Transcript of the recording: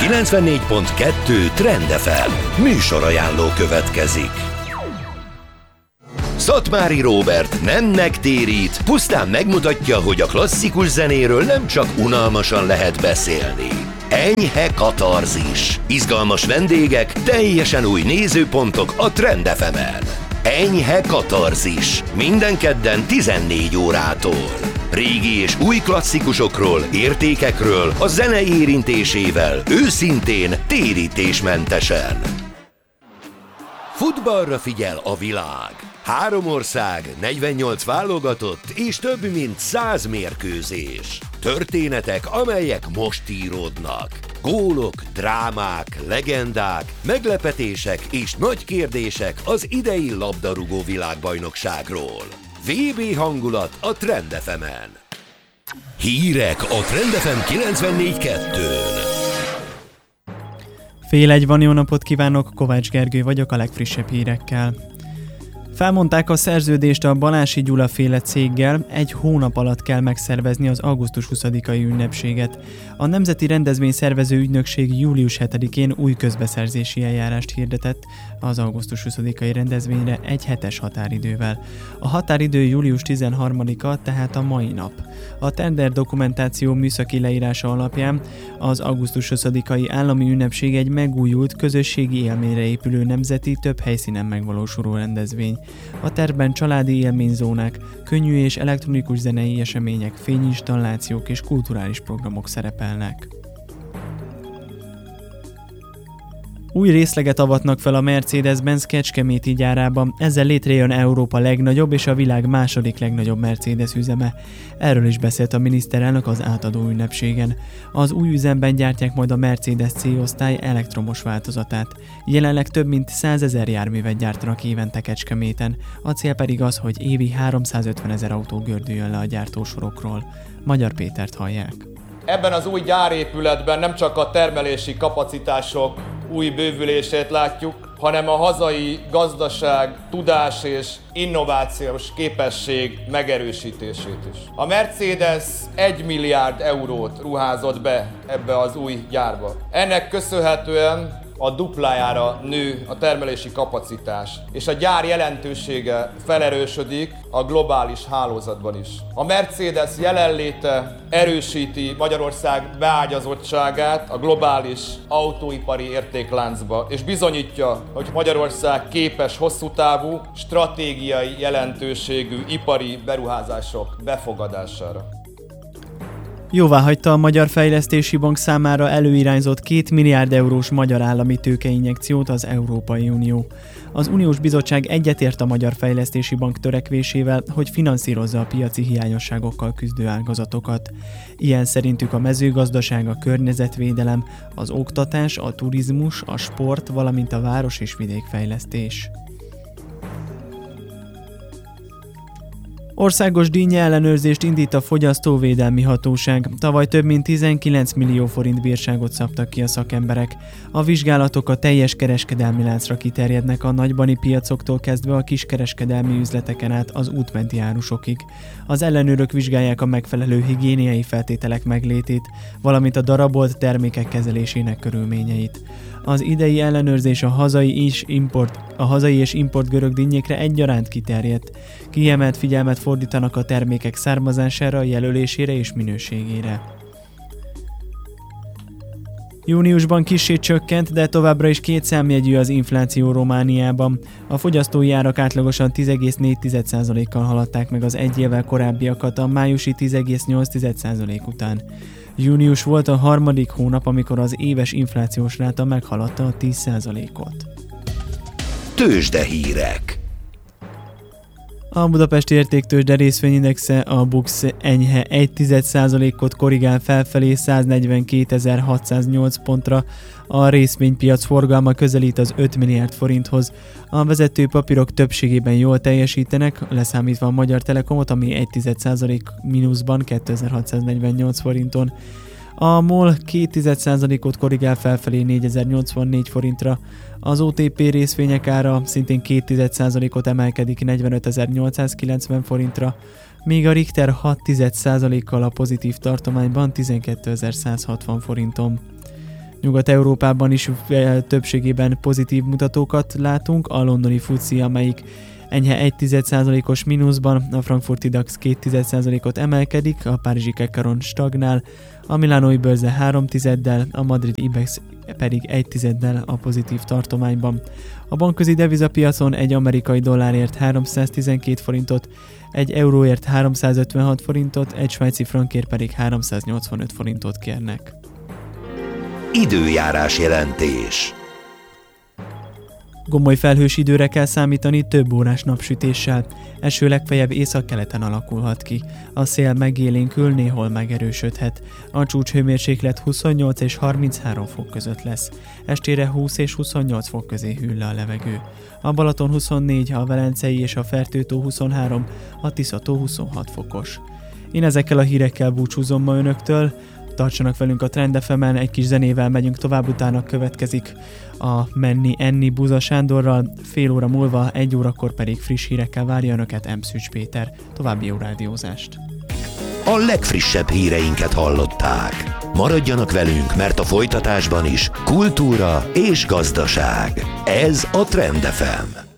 94.2 Trend FM műsorajánló következik. Szatmári Róbert nem megtérít, pusztán megmutatja, hogy a klasszikus zenéről nem csak unalmasan lehet beszélni. Enyhe katarzis, izgalmas vendégek, teljesen új nézőpontok a Trend FM-en. Enyhe katarzis, minden kedden 14 órától. Régi és új klasszikusokról, értékekről, a zene érintésével, őszintén, térítésmentesen. Futballra figyel a világ. 3 ország, 48 válogatott és több mint 100 mérkőzés. Történetek, amelyek most íródnak. Gólok, drámák, legendák, meglepetések és nagy kérdések az idei labdarúgó világbajnokságról. VB hangulat a Trend FM-en. Hírek a Trend FM 94.2-n. Fél egy van, jó napot kívánok, Kovács Gergő vagyok a legfrissebb hírekkel. Felmondták a szerződést a Balási Gyula féle céggel, 1 hónap alatt kell megszervezni az augusztus 20-ai ünnepséget. A Nemzeti Rendezvényszervező Ügynökség július 7-én új közbeszerzési eljárást hirdetett az augusztus 20-ai rendezvényre 1 hetes határidővel. A határidő július 13-a, tehát a mai nap. A tender dokumentáció műszaki leírása alapján az augusztus 20-ai állami ünnepség egy megújult, közösségi élményre épülő nemzeti, több helyszínen megvalósuló rendezvény. A tervben családi élményzónák, könnyű és elektronikus zenei események, fényinstallációk és kulturális programok szerepelnek. Új részleget avatnak fel a Mercedes-Benz Kecskeméti gyárában, ezzel létrejön Európa legnagyobb és a világ második legnagyobb Mercedes üzeme. Erről is beszélt a miniszterelnök az átadó ünnepségen. Az új üzemben gyártják majd a Mercedes C-osztály elektromos változatát. Jelenleg több mint 100 000 járművet gyártanak évente Kecskeméten, a cél pedig az, hogy évi 350 000 autó gördüljön le a gyártósorokról. Magyar Pétert hallják. Ebben az új gyárépületben nem csak a termelési kapacitások új bővülését látjuk, hanem a hazai gazdaság, tudás és innovációs képesség megerősítését is. A Mercedes 1 milliárd eurót ruházott be ebbe az új gyárba. Ennek köszönhetően a duplájára nő a termelési kapacitás, és a gyár jelentősége felerősödik a globális hálózatban is. A Mercedes jelenléte erősíti Magyarország beágyazottságát a globális autóipari értékláncba, és bizonyítja, hogy Magyarország képes hosszú távú, stratégiai jelentőségű ipari beruházások befogadására. Jóváhagyta a Magyar Fejlesztési Bank számára előirányzott 2 milliárd eurós magyar állami tőkeinjekciót az Európai Unió. Az Uniós Bizottság egyetért a Magyar Fejlesztési Bank törekvésével, hogy finanszírozza a piaci hiányosságokkal küzdő ágazatokat. Ilyen szerintük a mezőgazdaság, a környezetvédelem, az oktatás, a turizmus, a sport, valamint a város- és vidékfejlesztés. Országos díjnyeellenőrzést indít a Fogyasztóvédelmi Hatóság. Tavaly több mint 19 millió forint bírságot szabtak ki a szakemberek. A vizsgálatok a teljes kereskedelmi láncra kiterjednek, a nagybani piacoktól kezdve a kiskereskedelmi üzleteken át az útmenti árusokig. Az ellenőrök vizsgálják a megfelelő higiéniai feltételek meglétét, valamint a darabolt termékek kezelésének körülményeit. Az idei ellenőrzés a hazai és import görög dinnyékre egyaránt kiterjedt. Kiemelt figyelmet fordítanak a termékek származására, jelölésére és minőségére. Júniusban kissé csökkent, de továbbra is 2 számjegyű az infláció Romániában. A fogyasztói árak átlagosan 10,4%-kal haladták meg az egy évvel korábbiakat a májusi 10,8% után. Június volt a harmadik hónap, amikor az éves inflációs ráta meghaladta a 10%-ot. Tőzsdehírek. A Budapesti Értéktőzsde részvényindexe, a BUX enyhe 1,1%-ot korrigál felfelé 142.608 pontra, a részvénypiac forgalma közelít az 5 milliárd forinthoz. A vezető papírok többségében jól teljesítenek, leszámítva a Magyar Telekomot, ami 1,1% mínuszban 2648 forinton. A MOL 0,2%-ot korrigál felfelé 4084 forintra, az OTP részvények ára szintén 0,2%-ot emelkedik 45.890 forintra, míg a Richter 0,6%-kal a pozitív tartományban 12.160 forinton. Nyugat-Európában is többségében pozitív mutatókat látunk, a londoni FTSE, amelyik enyhe 1,1%-os mínuszban, a frankfurti DAX 0,2%-ot emelkedik, a párizsi Kekaron stagnál, a milánói bőrze 0,3-del, a madridi IBEX pedig 1,1-del a pozitív tartományban. A bankközi devizapiacon egy amerikai dollárért 312 forintot, egy euróért 356 forintot, egy svájci frankért pedig 385 forintot kérnek. Időjárás jelentés. Gomoly felhős időre kell számítani több órás napsütéssel. Eső legfeljebb északkeleten alakulhat ki. A szél megélénkül, néhol megerősödhet. A csúcshőmérséklet 28 és 33 fok között lesz. Estére 20 és 28 fok közé hűl le a levegő. A Balaton 24, a Velencei és a Fertőtó 23, a Tiszató 26 fokos. Én ezekkel a hírekkel búcsúzom ma önöktől. Tartsanak velünk a Trend FM-en, egy kis zenével megyünk tovább, utána következik a Menni Enni Buza Sándorral, fél óra múlva, 1 órakor pedig friss hírekkel várja önöket M. Szűcs Péter. További jó rádiózást! A legfrissebb híreinket hallották. Maradjanak velünk, mert a folytatásban is kultúra és gazdaság. Ez a Trend FM.